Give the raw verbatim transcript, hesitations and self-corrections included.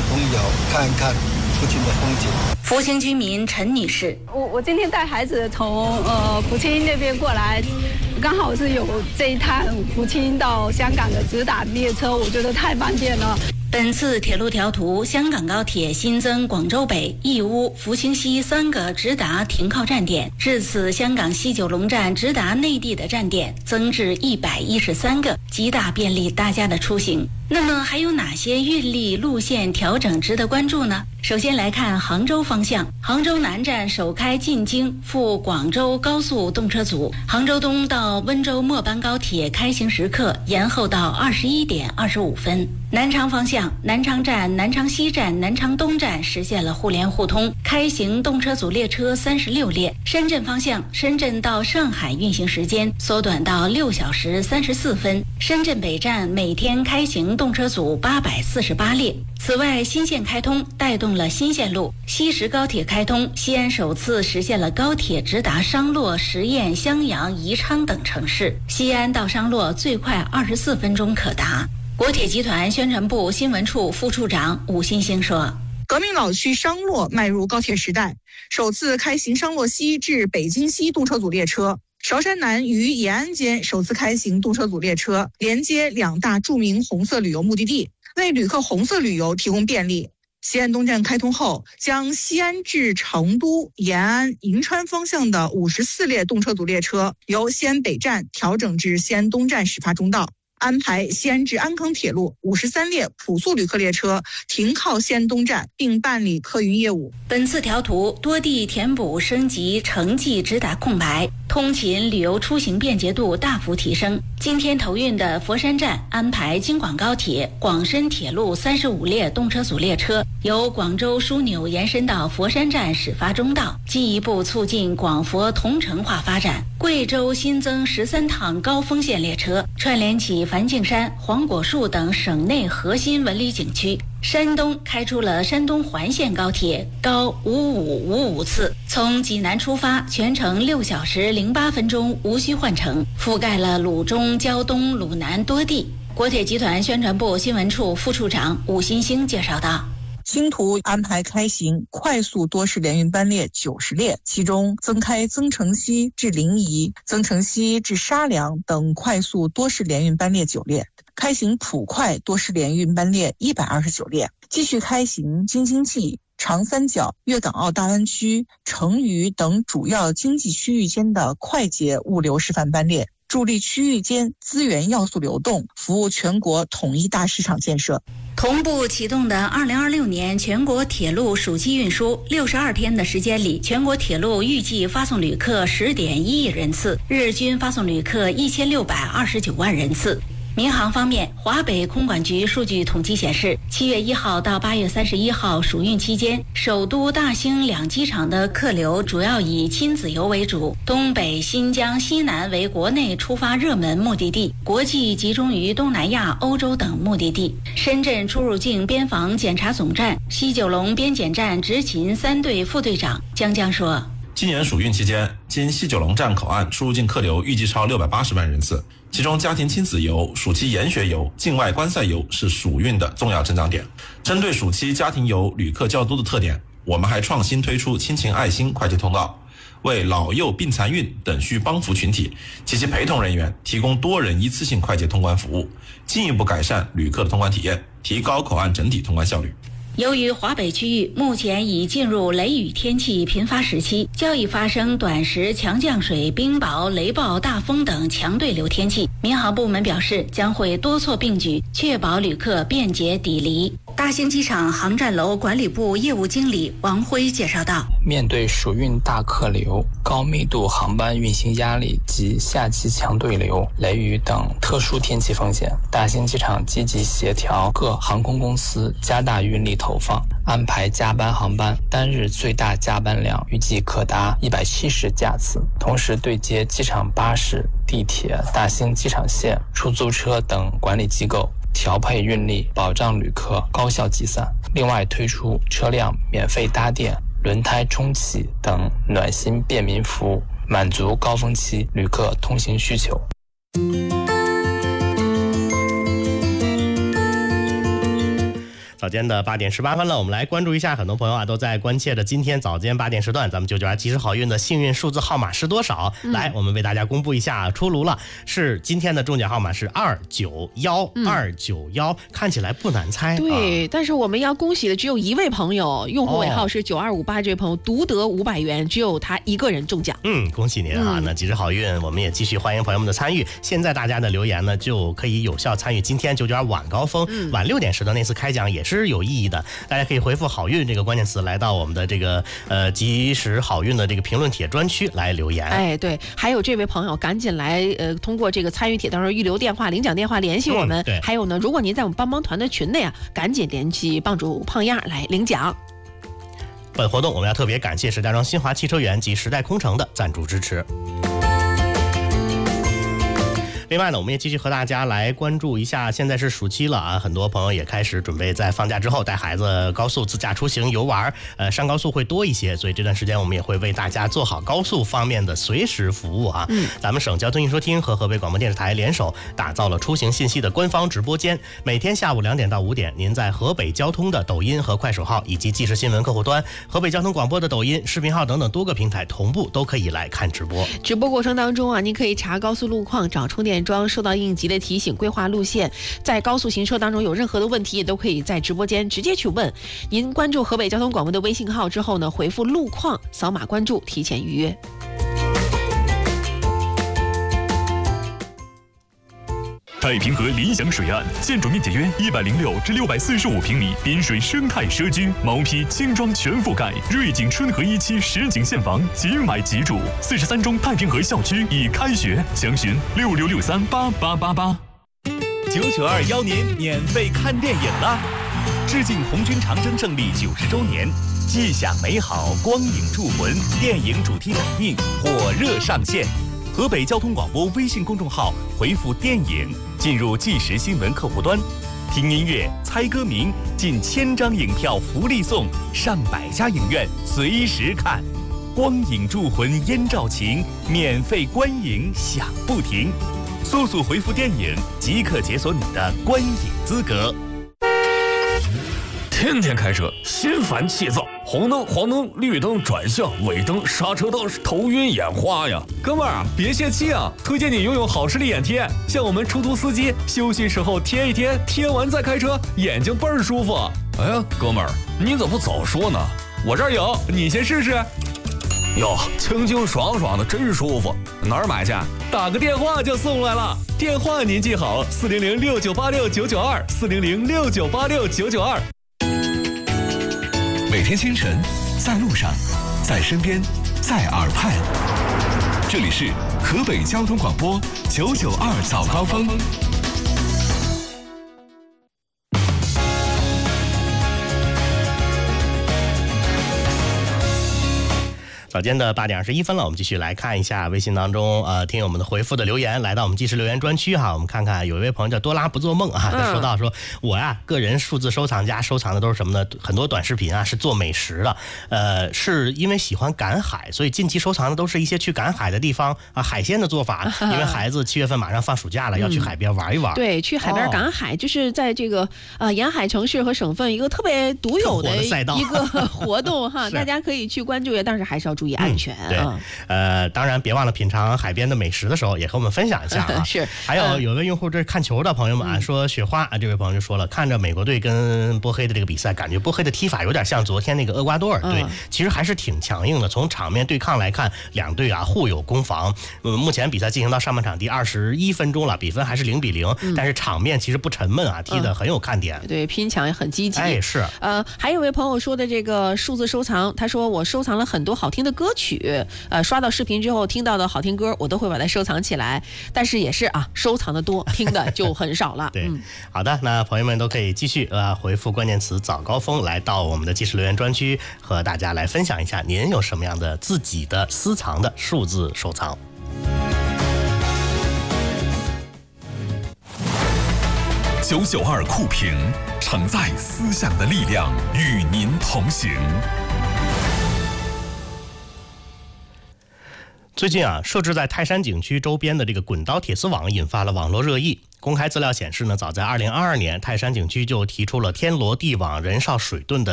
朋友看一看附近的风景。 福清居民陈女士， 我我今天带孩子从呃福清那边过来，刚好是有这一趟福清到香港的直达列车，我觉得太方便了。 本次铁路调图，香港高铁新增广州北、义乌、福清西三个直达停靠站点，至此香港西九龙站直达内地的站点增至一百一十三个，极大便利大家的出行。那么还有哪些运力路线调整值得关注呢？首先来看杭州方向，杭州南站首开进京赴广州高速动车组，杭州东到温州末班高铁开行时刻延后到二十一点二十五分。南昌方向，南昌站、南昌西站、南昌东站实现了互联互通，开行动车组列车三十六列。深圳方向，深圳到上海运行时间缩短到六小时三十四分。深圳北站每天开行动车组八百四十八列。此外，新线开通带动了新线路，西石高铁开通，西安首次实现了高铁直达商洛、十堰、襄阳、宜昌等城市。西安到商洛最快二十四分钟可达。国铁集团宣传部新闻处副处长武新兴说， 革命老区商洛迈入高铁时代，首次开行商洛西至北京西动车组列车，韶山南与延安间首次开行动车组列车，连接两大著名红色旅游目的地，为旅客红色旅游提供便利。西安东站开通后，将西安至成都、延安、银川方向的五十四列动车组列车由西安北站调整至西安东站始发终到，安排西安至安康铁路五十三列普速旅客列车停靠西安东站，并办理客运业务。 本次调图多地填补升级城际直达空白，通勤旅游出行便捷度大幅提升。今天投运的佛山站安排京广高铁、广深铁路三十五列动车组列车由广州枢纽延伸到佛山站始发终到，进一步促进广佛同城化发展。贵州新增十三趟高风线列车，串联起梵净山、黄果树等省内核心文旅景区。山东开出了山东环线高铁，高五五五五次，从济南出发，全程六小时零八分钟，无需换乘，覆盖了鲁中、胶东、鲁南多地。国铁集团宣传部新闻处副处长武新兴介绍道， 星途安排开行快速多式联运班列九十列，其中增开增城西至临沂、增城西至沙梁等快速多式联运班列九列，开行普快多式联运班列一百二十九列，继续开行京津冀、长三角、粤港澳大湾区、成渝等主要经济区域间的快捷物流示范班列，助力区域间资源要素流动，服务全国统一大市场建设。 同步启动的二零二六年全国铁路暑期运输，六十二天的时间里，全国铁路预计发送旅客十点一亿人次，日均发送旅客一千六百二十九万人次。民航方面，华北空管局数据统计显示，七月一号到八月三十一号暑运期间，首都大兴两机场的客流主要以亲子游为主，东北、新疆、西南为国内出发热门目的地，国际集中于东南亚、欧洲等目的地。深圳出入境边防检查总站、西九龙边检站执勤三队副队长江江说， 今年暑运期间，经西九龙站口岸出入境客流预计超六百八十万人次，其中家庭亲子游、暑期研学游、境外观赛游是暑运的重要增长点。针对暑期家庭游旅客较多的特点，我们还创新推出亲情爱心快捷通道，为老幼病残孕等需帮扶群体及其陪同人员提供多人一次性快捷通关服务，进一步改善旅客的通关体验，提高口岸整体通关效率。 由于华北区域目前已进入雷雨天气频发时期，较易发生短时强降水、冰雹、雷暴、大风等强对流天气，民航部门表示将会多措并举，确保旅客便捷抵离。大兴机场航站楼管理部业务经理王辉介绍道， 面对暑运大客流、高密度航班运行压力及夏季强对流、雷雨等特殊天气风险，大兴机场积极协调各航空公司加大运力投放，安排加班航班，单日最大加班量预计可达一百七十架次，同时对接机场巴士、地铁、大兴机场线、出租车等管理机构，调配运力，保障旅客高效集散。另外推出车辆免费搭电、轮胎冲洗等暖心便民服务，满足高峰期旅客通行需求。 早早间的八点十八分了，我们来关注一下，很多朋友啊都在关切的今天早间八点时段，咱们九九二及时好运的幸运数字号码是多少？嗯、来，我们为大家公布一下，出炉了，是今天的中奖号码是二九幺二九幺，看起来不难猜。 对、 啊， 但是我们要恭喜的只有一位朋友，用户尾号是九二五八，这位朋友独得五百元，只有他一个人中奖。 嗯，恭喜您啊！嗯、那及时好运，我们也继续欢迎朋友们的参与。现在大家的留言呢，就可以有效参与今天九九二晚高峰、嗯、晚六点时段那次开奖，也是有意义的。大家可以回复好运这个关键词来到我们的这个呃及时好运的这个评论帖专区来留言。 哎，对，还有这位朋友赶紧来呃通过这个参与帖当中预留电话、领奖电话联系我们。 嗯、对， 还有呢，如果您在我们帮帮团的群内啊，赶紧联系帮主胖样来领奖。 本活动我们要特别感谢石家庄新华汽车园及时代空城的赞助支持。另外呢，我们也继续和大家来关注一下，现在是暑期了啊，很多朋友也开始准备在放假之后带孩子高速自驾出行游玩，呃，上高速会多一些，所以这段时间我们也会为大家做好高速方面的随时服务啊。嗯，咱们省交通运输厅和河北广播电视台联手打造了出行信息的官方直播间，每天下午两点到五点，您在河北交通的抖音和快手号以及即时新闻客户端、河北交通广播的抖音、视频号等等多个平台同步都可以来看直播。 直播过程当中啊，您可以查高速路况、找充电桩，收到应急的提醒，规划路线。在高速行车当中有任何的问题，也都可以在直播间直接去问。您关注河北交通广播的微信号之后呢，回复路况，扫码关注，提前预约。 太平河理想水岸，建筑面积约一百零六至六百四十五平米，滨水生态社区，毛坯精装全覆盖，瑞景春和一期实景现房，即买即住。四十三中太平河校区已开学，详询六六六三八八八八。 九九二邀您免费看电影啦！致敬红军长征胜利九十周年，既享美好，光影铸魂电影主题展映火热上线。河北交通广播微信公众号回复电影，进入即时新闻客户端，听音乐、猜歌名，近千张影票福利送，上百家影院随时看。光影铸魂烟照情，免费观影享不停。速速回复电影，即可解锁你的观影资格。 天天开车心烦气躁，红灯黄灯绿灯转向尾灯刹车灯，头晕眼花呀！ 哥们儿啊，别泄气啊，推荐你拥有好视力眼贴，像我们出租司机休息时候贴一贴，贴完再开车，眼睛倍儿舒服。 哎呀，哥们儿，你怎么不早说呢？ 我这儿有，你先试试。 哟，清清爽爽的，真舒服。哪儿买去？ 打个电话就送来了。电话您记好：四零零六九八六九九二，四零零六九八六九九二。 每天清晨，在路上，在身边，在耳畔，这里是河北交通广播九九二早高峰。 早间的八点二十一分了，我们继续来看一下微信当中呃听友们的回复的留言，来到我们即时留言专区哈，我们看看有一位朋友叫多拉不做梦啊，他说到说、嗯、我呀个人数字收藏家，收藏的都是什么呢？很多短视频啊是做美食的，呃是因为喜欢赶海，所以近期收藏的都是一些去赶海的地方啊，海鲜的做法，因为孩子七月份马上放暑假了，要去海边玩一玩。 嗯、对，去海边赶海、哦、就是在这个呃沿海城市和省份一个特别独有的一个活动哈，大家可以去关注一下，但是还是要注意安全。 嗯、对、嗯，呃，当然别忘了品尝海边的美食的时候，也和我们分享一下啊。 是， 还有有位用户这是看球的朋友们啊，嗯、说雪花啊，这位朋友就说了，看着美国队跟波黑的这个比赛，感觉波黑的踢法有点像昨天那个厄瓜多尔队，嗯、其实还是挺强硬的。从场面对抗来看，两队啊互有攻防。嗯，目前比赛进行到上半场第二十一分钟了，比分还是零比零、嗯，但是场面其实不沉闷啊，踢得很有看点。 嗯、对，拼抢也很积极。 哎，是。 呃，还有位朋友说的这个数字收藏，他说我收藏了很多好听的歌曲。呃，刷到视频之后听到的好听歌，我都会把它收藏起来。但是也是啊，收藏的多，听的就很少了。 对、嗯，好的，那朋友们都可以继续呃回复关键词“早高峰”来到我们的即时留言专区，和大家来分享一下您有什么样的自己的私藏的数字收藏。 九九二酷评，承载思想的力量，与您同行。最近啊，设置在泰山景区周边的这个滚刀铁丝网引发了网络热议。 公开资料显示呢，早在二零二二年，泰山景区就提出了天罗地网、人哨水遁的